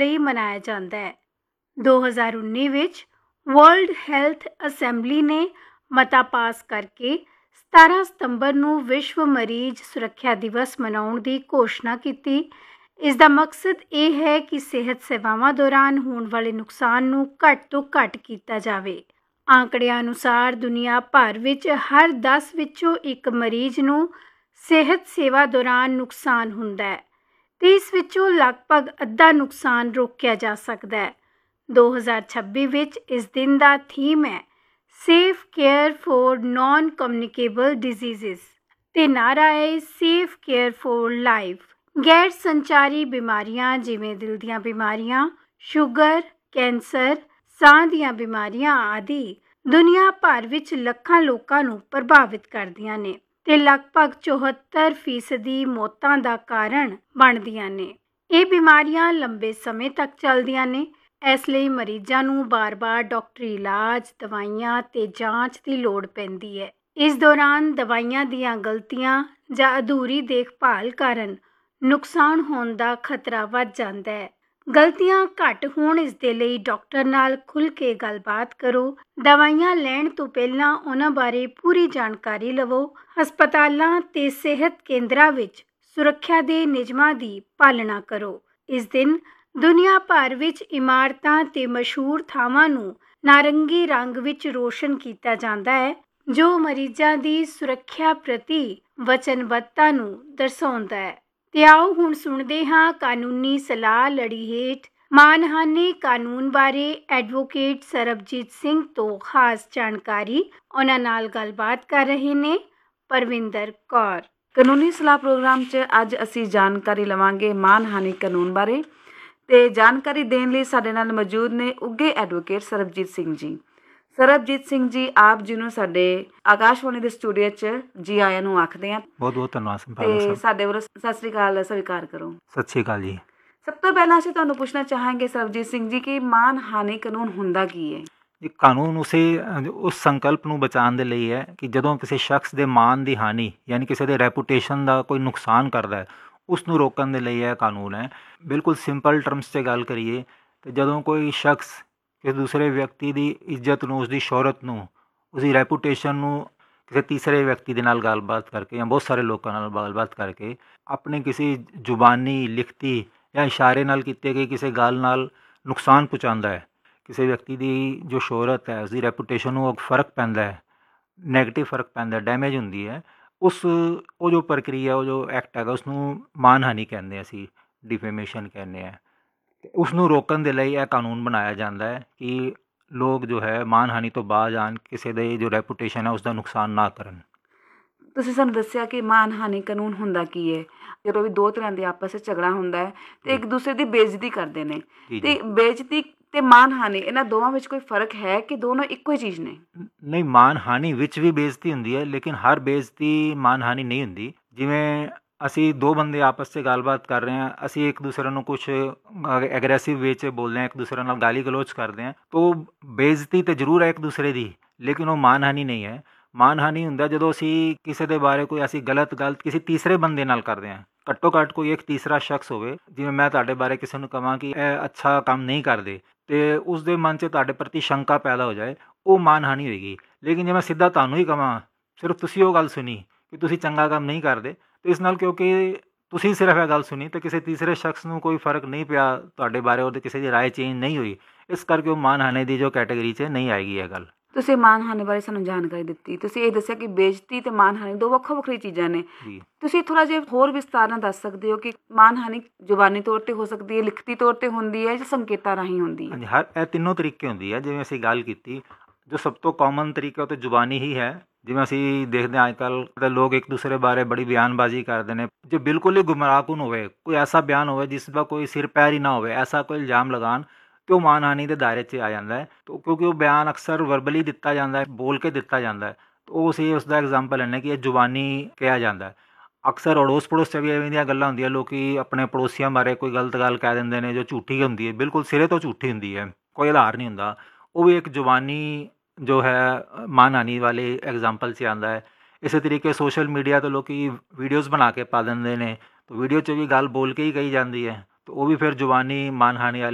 ਲਈ ਮਨਾਇਆ ਜਾਂਦਾ ਹੈ। 2019 ਵਿੱਚ ਵਰਲਡ ਹੈਲਥ ਅਸੈਂਬਲੀ ਨੇ ਮਤਾ ਪਾਸ ਕਰਕੇ 17 ਸਤੰਬਰ ਨੂੰ ਵਿਸ਼ਵ ਮਰੀਜ਼ ਸੁਰੱਖਿਆ ਦਿਵਸ ਮਨਾਉਣ ਦੀ ਘੋਸ਼ਣਾ ਕੀਤੀ। ਇਸ ਦਾ ਮਕਸਦ ਇਹ ਹੈ ਕਿ ਸਿਹਤ ਸੇਵਾਵਾਂ ਦੌਰਾਨ ਹੋਣ ਵਾਲੇ ਨੁਕਸਾਨ ਨੂੰ ਘੱਟ ਤੋਂ ਘੱਟ ਕੀਤਾ ਜਾਵੇ। ਆંકੜਿਆਂ ਅਨੁਸਾਰ ਦੁਨੀਆ ਭਰ ਵਿੱਚ ਹਰ 10 ਵਿੱਚੋਂ ਇੱਕ ਮਰੀਜ਼ ਨੂੰ ਸਿਹਤ ਸੇਵਾ ਦੌਰਾਨ ਨੁਕਸਾਨ ਹੁੰਦਾ ਹੈ ਅਤੇ ਇਸ ਵਿੱਚੋਂ ਲਗਭਗ ਅੱਧਾ ਨੁਕਸਾਨ ਰੋਕਿਆ ਜਾ ਸਕਦਾ ਹੈ। 2026 ਵਿੱਚ ਇਸ ਦਿਨ ਦਾ ਥੀਮ ਹੈ ਸੇਫ ਕੇਅਰ ਫॉर ਨॉन ਕਮਿਊਨੀਕੇਬਲ ਡਿਜ਼ੀਜ਼ਜ਼ ਅਤੇ ਨਾਅਰਾ ਹੈ ਸੇਫ ਕੇਅਰ ਫॉर ਲਾਈਫ। ਗੈਰ ਸੰਚਾਰੀ ਬਿਮਾਰੀਆਂ ਜਿਵੇਂ ਦਿਲ ਦੀਆਂ ਬਿਮਾਰੀਆਂ, ਸ਼ੂਗਰ, ਕੈਂਸਰ, ਸਾਹ ਦੀਆਂ ਬਿਮਾਰੀਆਂ ਆਦਿ ਦੁਨੀਆ ਭਰ ਵਿੱਚ ਲੱਖਾਂ ਲੋਕਾਂ ਨੂੰ ਪ੍ਰਭਾਵਿਤ ਕਰਦੀਆਂ ਨੇ ਅਤੇ ਲਗਭਗ 74% ਮੌਤਾਂ ਦਾ ਕਾਰਨ ਬਣਦੀਆਂ ਨੇ। ਇਹ ਬਿਮਾਰੀਆਂ ਲੰਬੇ ਸਮੇਂ ਤੱਕ ਚੱਲਦੀਆਂ ਨੇ, ਇਸ ਲਈ ਮਰੀਜ਼ਾਂ ਨੂੰ ਬਾਰ-ਬਾਰ ਡਾਕਟਰੀ ਇਲਾਜ, ਦਵਾਈਆਂ ਅਤੇ ਜਾਂਚ ਦੀ ਲੋੜ ਪੈਂਦੀ ਹੈ। ਇਸ ਦੌਰਾਨ ਦਵਾਈਆਂ ਦੀਆਂ ਗਲਤੀਆਂ ਜਾਂ ਅਧੂਰੀ ਦੇਖਭਾਲ ਕਾਰਨ ਨੁਕਸਾਨ ਹੋਣ ਦਾ ਖਤਰਾ ਵੱਧ ਜਾਂਦਾ ਹੈ। ਗਲਤੀਆਂ ਘੱਟ ਹੋਣ ਇਸ ਦੇ ਲਈ ਡਾਕਟਰ ਨਾਲ ਖੁੱਲ੍ਹ ਕੇ ਗੱਲਬਾਤ ਕਰੋ। ਦਵਾਈਆਂ ਲੈਣ ਤੋਂ ਪਹਿਲਾਂ ਉਹਨਾਂ ਬਾਰੇ ਪੂਰੀ ਜਾਣਕਾਰੀ ਲਵੋ। ਹਸਪਤਾਲਾਂ ਅਤੇ ਸਿਹਤ ਕੇਂਦਰਾਂ ਵਿੱਚ ਸੁਰੱਖਿਆ ਦੇ ਨਿਯਮਾਂ ਦੀ ਪਾਲਣਾ ਕਰੋ। ਇਸ ਦਿਨ ਦੁਨੀਆ ਭਰ ਵਿੱਚ ਇਮਾਰਤਾਂ ਅਤੇ ਮਸ਼ਹੂਰ ਥਾਵਾਂ ਨੂੰ ਨਾਰੰਗੀ ਰੰਗ ਵਿੱਚ ਰੋਸ਼ਨ ਕੀਤਾ ਜਾਂਦਾ ਹੈ ਜੋ ਮਰੀਜ਼ਾਂ ਦੀ ਸੁਰੱਖਿਆ ਪ੍ਰਤੀ ਵਚਨਬੱਧਤਾ ਨੂੰ ਦਰਸਾਉਂਦਾ ਹੈ। ਤੇ ਆਓ ਹੁਣ ਸੁਣਦੇ ਹਾਂ ਕਾਨੂੰਨੀ ਸਲਾਹ ਲੜੀ ਹੇਠ ਮਾਨਹਾਨੀ ਕਾਨੂੰਨ ਬਾਰੇ ਐਡਵੋਕੇਟ ਸਰਬਜੀਤ ਸਿੰਘ ਤੋਂ ਖਾਸ ਜਾਣਕਾਰੀ। ਉਹਨਾਂ ਨਾਲ ਗੱਲਬਾਤ ਕਰ ਰਹੇ ਨੇ ਪਰਵਿੰਦਰ ਕੌਰ। ਕਾਨੂੰਨੀ ਸਲਾਹ ਪ੍ਰੋਗਰਾਮ 'ਚ ਅੱਜ ਅਸੀਂ ਜਾਣਕਾਰੀ ਲਵਾਂਗੇ ਮਾਨਹਾਨੀ ਕਾਨੂੰਨ ਬਾਰੇ ਅਤੇ ਜਾਣਕਾਰੀ ਦੇਣ ਲਈ ਸਾਡੇ ਨਾਲ ਮੌਜੂਦ ਨੇ ਉੱਘੇ ਐਡਵੋਕੇਟ ਸਰਬਜੀਤ ਸਿੰਘ ਜੀ। ਸਰਬਜੀਤ ਸਿੰਘ ਜੀ, ਆਪ ਜੀ ਨੂੰ ਸਾਡੇ ਆਕਾਸ਼ਵਾਣੀ ਦੇ ਸਟੂਡੀਓ 'ਚ ਜੀ ਆਇਆਂ ਨੂੰ ਆਖਦੇ ਹਾਂ। ਬਹੁਤ ਬਹੁਤ ਧੰਨਵਾਦ। ਤੇ ਸਾਡੇ ਵੱਲੋਂ ਸਤਿ ਸ੍ਰੀ ਅਕਾਲ ਸਵੀਕਾਰ ਕਰੋ। ਸਤਿ ਸ੍ਰੀ ਅਕਾਲ ਜੀ। ਸਭ ਤੋਂ ਪਹਿਲਾਂ ਅਸੀਂ ਤੁਹਾਨੂੰ ਪੁੱਛਣਾ ਚਾਹਾਂਗੇ ਸਰਬਜੀਤ ਸਿੰਘ ਜੀ ਕਿ ਮਾਨਹਾਨੀ ਕਾਨੂੰਨ ਹੁੰਦਾ ਕੀ ਹੈ? ਇਹ ਕਾਨੂੰਨ ਉਸ ਸੰਕਲਪ ਨੂੰ ਬਚਾਉਣ ਦੇ ਲਈ ਹੈ ਕਿ ਜਦੋਂ ਕਿਸੇ ਸ਼ਖਸ ਦੇ ਮਾਨ ਦੀ ਹਾਨੀ ਯਾਨੀ ਕਿਸੇ ਦੇ ਰੈਪੂਟੇਸ਼ਨ ਦਾ ਕੋਈ ਨੁਕਸਾਨ ਕਰਦਾ ਹੈ, ਉਸ ਨੂੰ ਰੋਕਣ ਦੇ ਲਈ ਇਹ ਕਾਨੂੰਨ ਹੈ। ਬਿਲਕੁਲ ਸਿੰਪਲ ਟਰਮਸ 'ਚ ਗੱਲ ਕਰੀਏ ਤਾਂ ਜਦੋਂ ਕੋਈ ਸ਼ਖਸ ਕਿਸੇ ਦੂਸਰੇ ਵਿਅਕਤੀ ਦੀ ਇੱਜ਼ਤ ਨੂੰ, ਉਸਦੀ ਸ਼ੋਹਰਤ ਨੂੰ, ਉਸਦੀ ਰੈਪੂਟੇਸ਼ਨ ਨੂੰ ਕਿਸੇ ਤੀਸਰੇ ਵਿਅਕਤੀ ਦੇ ਨਾਲ ਗੱਲਬਾਤ ਕਰਕੇ ਜਾਂ ਬਹੁਤ ਸਾਰੇ ਲੋਕਾਂ ਨਾਲ ਗੱਲਬਾਤ ਕਰਕੇ ਆਪਣੇ ਕਿਸੇ ਜ਼ੁਬਾਨੀ, ਲਿਖਤੀ ਜਾਂ ਇਸ਼ਾਰੇ ਨਾਲ ਕੀਤੇ ਗਏ ਕਿਸੇ ਗੱਲ ਨਾਲ ਨੁਕਸਾਨ ਪਹੁੰਚਾਉਂਦਾ ਹੈ, ਕਿਸੇ ਵਿਅਕਤੀ ਦੀ ਜੋ ਸ਼ੋਹਰਤ ਹੈ, ਉਸਦੀ ਰੈਪੂਟੇਸ਼ਨ ਨੂੰ ਉਹ ਫਰਕ ਪੈਂਦਾ ਹੈ, ਨੈਗੇਟਿਵ ਫਰਕ ਪੈਂਦਾ, ਡੈਮੇਜ ਹੁੰਦੀ ਹੈ, ਉਹ ਜੋ ਪ੍ਰਕਿਰਿਆ, ਉਹ ਜੋ ਐਕਟ ਹੈਗਾ ਉਸਨੂੰ ਮਾਨਹਾਨੀ ਕਹਿੰਦੇ ਅਸੀਂ, ਡਿਫੇਮੇਸ਼ਨ ਕਹਿੰਦੇ ਹਾਂ। ਉਸ ਨੂੰ ਰੋਕਣ ਦੇ ਲਈ ਇਹ ਕਾਨੂੰਨ ਬਣਾਇਆ ਜਾਂਦਾ ਹੈ ਕਿ ਲੋਕ ਜੋ ਹੈ ਮਾਨਹਾਨੀ ਤੋਂ ਬਾਜ਼ ਆਉਣ, ਕਿਸੇ ਦੇ ਜੋ ਰੈਪੂਟੇਸ਼ਨ ਹੈ ਉਸਦਾ ਨੁਕਸਾਨ ਨਾ ਕਰਨ। ਤੁਸੀਂ ਸਾਨੂੰ ਦੱਸਿਆ ਕਿ ਮਾਨਹਾਨੀ ਕਾਨੂੰਨ ਹੁੰਦਾ ਕੀ ਹੈ। ਜਦੋਂ ਵੀ ਦੋ ਤਰ੍ਹਾਂ ਦੇ ਆਪਸ ਵਿੱਚ ਝਗੜਾ ਹੁੰਦਾ ਹੈ ਅਤੇ ਇੱਕ ਦੂਸਰੇ ਦੀ ਬੇਇੱਜ਼ਤੀ ਕਰਦੇ ਨੇ, ਅਤੇ ਬੇਇੱਜ਼ਤੀ ਅਤੇ ਮਾਨਹਾਨੀ ਇਹਨਾਂ ਦੋਵਾਂ ਵਿੱਚ ਕੋਈ ਫਰਕ ਹੈ ਕਿ ਦੋਨੋਂ ਇੱਕੋ ਹੀ ਚੀਜ਼ ਨੇ? ਨਹੀਂ, ਮਾਨਹਾਨੀ ਵਿੱਚ ਵੀ ਬੇਇੱਜ਼ਤੀ ਹੁੰਦੀ ਹੈ ਲੇਕਿਨ ਹਰ ਬੇਇੱਜ਼ਤੀ ਮਾਨਹਾਨੀ ਨਹੀਂ ਹੁੰਦੀ। ਜਿਵੇਂ ਅਸੀਂ ਦੋ ਬੰਦੇ ਆਪਸ 'ਚ ਗੱਲਬਾਤ ਕਰ ਰਹੇ ਹਾਂ, ਅਸੀਂ ਇੱਕ ਦੂਸਰੇ ਨੂੰ ਕੁਛ ਐਗਰੈਸਿਵ ਵੇ 'ਚ ਬੋਲਦੇ ਹਾਂ, ਇੱਕ ਦੂਸਰੇ ਨਾਲ ਗਾਲੀ ਗਲੋਚ ਕਰਦੇ ਹਾਂ, ਤਾਂ ਬੇਇੱਜ਼ਤੀ ਤਾਂ ਜ਼ਰੂਰ ਹੈ ਇੱਕ ਦੂਸਰੇ ਦੀ, ਲੇਕਿਨ ਉਹ ਮਾਨਹਾਨੀ ਨਹੀਂ ਹੈ। ਮਾਨਹਾਨੀ ਹੁੰਦਾ ਜਦੋਂ ਅਸੀਂ ਕਿਸੇ ਦੇ ਬਾਰੇ ਕੋਈ ਅਸੀਂ ਗਲਤ ਗੱਲ ਕਿਸੇ ਤੀਸਰੇ ਬੰਦੇ ਨਾਲ ਕਰਦੇ ਹਾਂ, ਘੱਟੋ ਘੱਟ ਕੋਈ ਇੱਕ ਤੀਸਰਾ ਸ਼ਖਸ ਹੋਵੇ। ਜਿਵੇਂ ਮੈਂ ਤੁਹਾਡੇ ਬਾਰੇ ਕਿਸੇ ਨੂੰ ਕਹਾਂ ਕਿ ਇਹ ਅੱਛਾ ਕੰਮ ਨਹੀਂ ਕਰਦੇ ਅਤੇ ਉਸ ਦੇ ਮਨ 'ਚ ਤੁਹਾਡੇ ਪ੍ਰਤੀ ਸ਼ੰਕਾ ਪੈਦਾ ਹੋ ਜਾਏ, ਉਹ ਮਾਨਹਾਨੀ ਹੋਏਗੀ। ਲੇਕਿਨ ਜੇ ਮੈਂ ਸਿੱਧਾ ਤੁਹਾਨੂੰ ਹੀ ਕਹਾਂ, ਸਿਰਫ ਤੁਸੀਂ ਉਹ ਗੱਲ ਸੁਣੀ ਕਿ ਤੁਸੀਂ ਚੰਗਾ ਕੰਮ ਨਹੀਂ ਕਰਦੇ, ਅਤੇ ਇਸ ਨਾਲ ਕਿਉਂਕਿ ਤੁਸੀਂ ਸਿਰਫ ਇਹ ਗੱਲ ਸੁਣੀ ਅਤੇ ਕਿਸੇ ਤੀਸਰੇ ਸ਼ਖਸ ਨੂੰ ਕੋਈ ਫਰਕ ਨਹੀਂ ਪਿਆ ਤੁਹਾਡੇ ਬਾਰੇ, ਉਹਦੇ ਕਿਸੇ ਦੀ ਰਾਏ ਚੇਂਜ ਨਹੀਂ ਹੋਈ, ਇਸ ਕਰਕੇ ਉਹ ਮਾਨਹਾਨੀ ਦੀ ਜੋ ਕੈਟੇਗਰੀ 'ਚ ਨਹੀਂ ਆਏਗੀ ਇਹ ਗੱਲ। ਤੁਸੀਂ ਮਾਨਹਾਨੀ ਬਾਰੇ ਸਾਨੂੰ ਜਾਣਕਾਰੀ ਦਿੱਤੀ। ਤੁਸੀਂ ਇਹ ਦੱਸਿਆ ਕਿ ਬੇਇੱਜ਼ਤੀ ਅਤੇ ਮਾਨਹਾਨੀ ਦੋ ਵੱਖੋ ਵੱਖਰੀ ਚੀਜ਼ਾਂ ਨੇ। ਤੁਸੀਂ ਥੋੜ੍ਹਾ ਜਿਹਾ ਹੋਰ ਵਿਸਤਾਰ ਨਾਲ ਦੱਸ ਸਕਦੇ ਹੋ ਕਿ ਮਾਨਹਾਨੀ ਜ਼ੁਬਾਨੀ ਤੌਰ 'ਤੇ ਹੋ ਸਕਦੀ ਹੈ, ਲਿਖਤੀ ਤੌਰ 'ਤੇ ਹੁੰਦੀ ਹੈ ਜਾਂ ਸੰਕੇਤਾਂ ਰਾਹੀਂ ਹੁੰਦੀ ਹੈ? ਹਾਂਜੀ, ਇਹ ਤਿੰਨੋਂ ਤਰੀਕੇ ਹੁੰਦੀ ਹੈ। ਜਿਵੇਂ ਅਸੀਂ ਗੱਲ ਕੀਤੀ, ਜੋ ਸਭ ਤੋਂ ਕਾਮਨ ਤਰੀਕਾ ਉਹ ਤਾਂ ਜ਼ੁਬਾਨੀ ਹੀ ਹੈ। ਜਿਵੇਂ ਅਸੀਂ ਦੇਖਦੇ ਹਾਂ ਅੱਜ ਕੱਲ੍ਹ ਤਾਂ ਲੋਕ ਇੱਕ ਦੂਸਰੇ ਬਾਰੇ ਬੜੀ ਬਿਆਨਬਾਜ਼ੀ ਕਰਦੇ ਨੇ। ਜੇ ਬਿਲਕੁਲ ਹੀ ਗੁੰਮਰਾਹਕੁਨ ਹੋਵੇ, ਕੋਈ ਐਸਾ ਬਿਆਨ ਹੋਵੇ ਜਿਸ ਦਾ ਕੋਈ ਸਿਰ ਪੈਰ ਹੀ ਨਾ ਹੋਵੇ, ਐਸਾ ਕੋਈ ਇਲਜ਼ਾਮ ਲਗਾਉਣ, ਅਤੇ ਉਹ ਮਾਨਹਾਨੀ ਦੇ ਦਾਇਰੇ 'ਚ ਆ ਜਾਂਦਾ ਹੈ। ਕਿਉਂਕਿ ਉਹ ਬਿਆਨ ਅਕਸਰ ਵਰਬਲੀ ਦਿੱਤਾ ਜਾਂਦਾ ਹੈ, ਬੋਲ ਕੇ ਦਿੱਤਾ ਜਾਂਦਾ ਹੈ, ਉਹ ਅਸੀਂ ਉਸਦਾ ਐਗਜ਼ਾਮਪਲ ਲੈਂਦੇ ਕਿ ਇਹ ਜ਼ੁਬਾਨੀ ਕਿਹਾ ਜਾਂਦਾ ਹੈ। ਅਕਸਰ ਅੜੋਸ ਪੜੋਸ 'ਚ ਵੀ ਐਵੇਂ ਦੀਆਂ ਗੱਲਾਂ ਹੁੰਦੀਆਂ, ਲੋਕ ਆਪਣੇ ਪੜੋਸੀਆਂ ਬਾਰੇ ਕੋਈ ਗਲਤ ਗੱਲ ਕਹਿ ਦਿੰਦੇ ਨੇ ਜੋ ਝੂਠੀ ਹੁੰਦੀ ਹੈ, ਬਿਲਕੁਲ ਸਿਰੇ ਤੋਂ ਝੂਠੀ ਹੁੰਦੀ ਹੈ, ਕੋਈ ਆਧਾਰ ਨਹੀਂ ਹੁੰਦਾ। ਉਹ ਵੀ ਇੱਕ ਜ਼ੁਬਾਨੀ ਜੋ ਹੈ ਮਾਨਹਾਨੀ ਵਾਲੇ ਐਗਜ਼ਾਮਪਲ 'ਚ ਆਉਂਦਾ ਹੈ। ਇਸੇ ਤਰੀਕੇ ਸੋਸ਼ਲ ਮੀਡੀਆ 'ਤੇ ਲੋਕ ਵੀਡੀਓਜ਼ ਬਣਾ ਕੇ ਪਾ ਦਿੰਦੇ ਨੇ, ਵੀਡੀਓ 'ਚ ਵੀ ਗੱਲ ਬੋਲ ਕੇ ਹੀ ਕਹੀ ਜਾਂਦੀ ਹੈ, ਤਾਂ ਉਹ ਵੀ ਫਿਰ ਜ਼ੁਬਾਨੀ ਮਾਨਹਾਨੀ ਵਾਲੇ